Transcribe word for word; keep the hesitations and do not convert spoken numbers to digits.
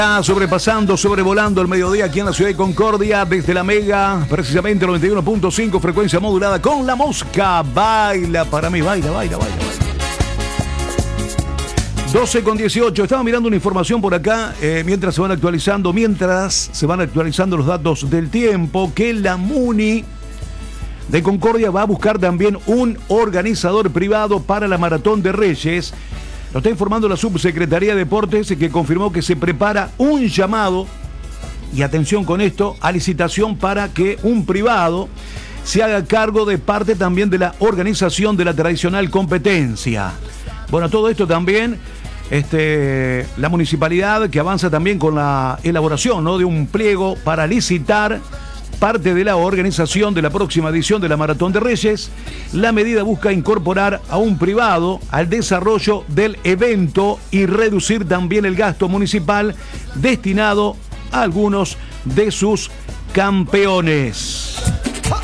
Sobrepasando, sobrevolando el mediodía aquí en la ciudad de Concordia, desde la Mega, precisamente noventa y uno punto cinco, frecuencia modulada con La Mosca. Baila para mí, baila, baila, baila, baila. doce con dieciocho, estaba mirando una información por acá, eh, mientras se van actualizando, mientras se van actualizando los datos del tiempo, que la MUNI de Concordia va a buscar también un organizador privado para la Maratón de Reyes. Lo está informando la Subsecretaría de Deportes, que confirmó que se prepara un llamado, y atención con esto, a licitación para que un privado se haga cargo de parte también de la organización de la tradicional competencia. Bueno, todo esto también, este, la municipalidad que avanza también con la elaboración, ¿no?, de un pliego para licitar parte de la organización de la próxima edición de la Maratón de Reyes. La medida busca incorporar a un privado al desarrollo del evento y reducir también el gasto municipal destinado a algunos de sus campeones.